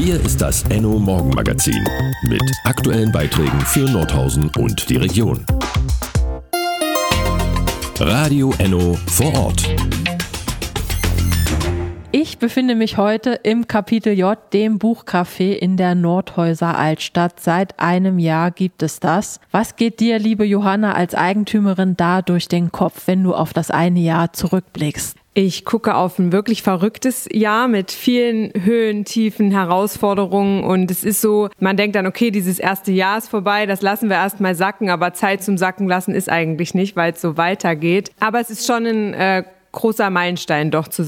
Hier ist das Enno Morgenmagazin mit aktuellen Beiträgen für Nordhausen und die Region. Radio Enno vor Ort. Ich befinde mich heute im Kapitel J, dem Buchcafé in der Nordhäuser Altstadt. Seit einem Jahr gibt es das. Was geht dir, liebe Johanna, als Eigentümerin da durch den Kopf, wenn du auf das eine Jahr zurückblickst? Ich gucke auf ein wirklich verrücktes Jahr mit vielen Höhen, Tiefen, Herausforderungen und es ist so, man denkt dann, okay, dieses erste Jahr ist vorbei, das lassen wir erstmal sacken, aber Zeit zum Sacken lassen ist eigentlich nicht, weil es so weitergeht. Aber es ist schon ein großer Meilenstein doch zu